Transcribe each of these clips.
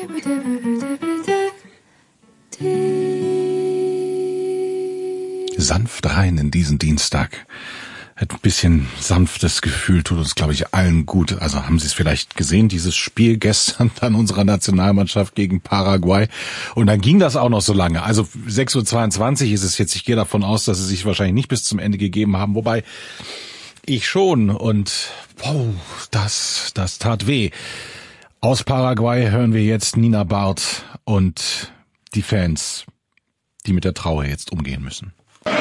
Sanft rein in diesen Dienstag. Ein bisschen sanftes Gefühl tut uns, glaube ich, allen gut. Also haben Sie es vielleicht gesehen, dieses Spiel gestern dann unserer Nationalmannschaft gegen Paraguay. Und dann ging das auch noch so lange. Also 6:22 Uhr ist es jetzt. Ich gehe davon aus, dass Sie sich wahrscheinlich nicht bis zum Ende gegeben haben. Wobei ich schon. Und das tat weh. Aus Paraguay hören wir jetzt Nina Barth und die Fans, die mit der Trauer jetzt umgehen müssen.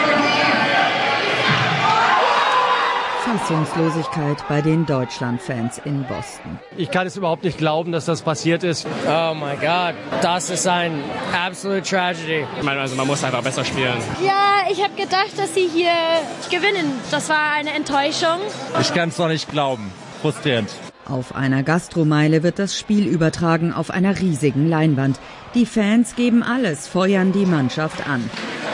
Fassungslosigkeit bei den Deutschlandfans in Boston. Ich kann es überhaupt nicht glauben, dass das passiert ist. Oh my God, das ist ein absolute Tragedy. Ich meine, also man muss einfach besser spielen. Ja, ich habe gedacht, dass sie hier gewinnen. Das war eine Enttäuschung. Ich kann es noch nicht glauben. Frustrierend. Auf einer Gastromeile wird das Spiel übertragen auf einer riesigen Leinwand. Die Fans geben alles, feuern die Mannschaft an.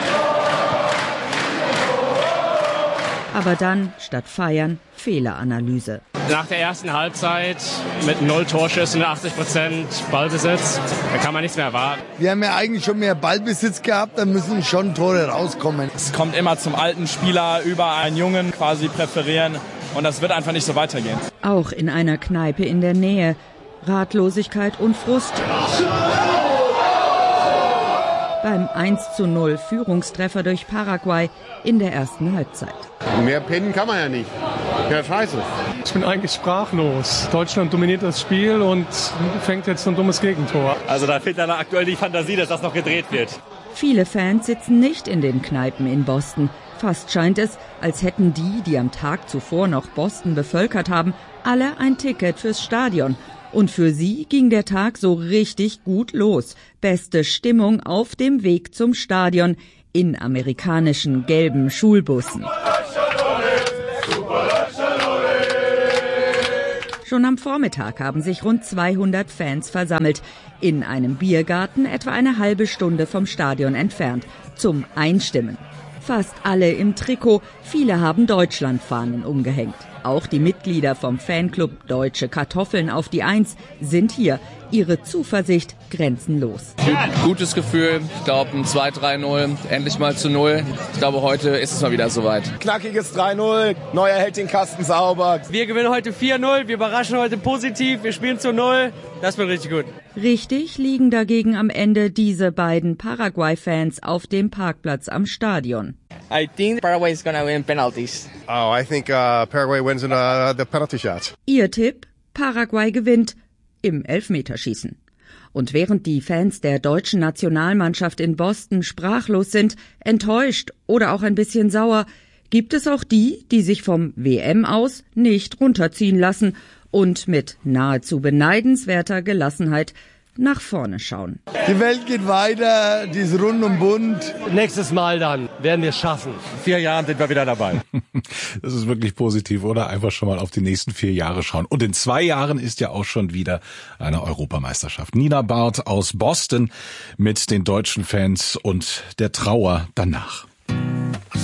Aber dann, statt feiern, Fehleranalyse. Nach der ersten Halbzeit mit 0 Torschüssen, 80% Ballbesitz, da kann man nichts mehr erwarten. Wir haben ja eigentlich schon mehr Ballbesitz gehabt, da müssen schon Tore rauskommen. Es kommt immer zum alten Spieler über einen Jungen quasi präferieren und das wird einfach nicht so weitergehen. Auch in einer Kneipe in der Nähe. Ratlosigkeit und Frust. Beim 1:0 Führungstreffer durch Paraguay in der ersten Halbzeit. Mehr pennen kann man ja nicht. Ja, scheiße. Ich bin eigentlich sprachlos. Deutschland dominiert das Spiel und fängt jetzt ein dummes Gegentor. Also da fehlt dann aktuell die Fantasie, dass das noch gedreht wird. Viele Fans sitzen nicht in den Kneipen in Boston. Fast scheint es, als hätten die am Tag zuvor noch Boston bevölkert haben, alle ein Ticket fürs Stadion. Und für sie ging der Tag so richtig gut los. Beste Stimmung auf dem Weg zum Stadion in amerikanischen gelben Schulbussen. Schon am Vormittag haben sich rund 200 Fans versammelt. In einem Biergarten etwa eine halbe Stunde vom Stadion entfernt. Zum Einstimmen. Fast alle im Trikot, viele haben Deutschlandfahnen umgehängt. Auch die Mitglieder vom Fanclub Deutsche Kartoffeln auf die Eins sind hier. Ihre Zuversicht grenzenlos. Gutes Gefühl, ich glaube ein 2-3-0, endlich mal zu 0. Ich glaube, heute ist es mal wieder soweit. Knackiges 3-0, Neuer hält den Kasten sauber. Wir gewinnen heute 4-0, wir überraschen heute positiv, wir spielen zu 0. Das wird richtig gut. Richtig liegen dagegen am Ende diese beiden Paraguay-Fans auf dem Parkplatz am Stadion. I think Paraguay is gonna win penalties. Oh, I think Paraguay wins in the penalty shots. Ihr Tipp? Paraguay gewinnt im Elfmeterschießen. Und während die Fans der deutschen Nationalmannschaft in Boston sprachlos sind, enttäuscht oder auch ein bisschen sauer, gibt es auch die, die sich vom WM aus nicht runterziehen lassen und mit nahezu beneidenswerter Gelassenheit nach vorne schauen. Die Welt geht weiter, die ist rund und bunt. Nächstes Mal dann werden wir es schaffen. In 4 Jahren sind wir wieder dabei. Das ist wirklich positiv, oder? Einfach schon mal auf die nächsten 4 Jahre schauen. Und in 2 Jahren ist ja auch schon wieder eine Europameisterschaft. Nina Barth aus Boston mit den deutschen Fans und der Trauer danach.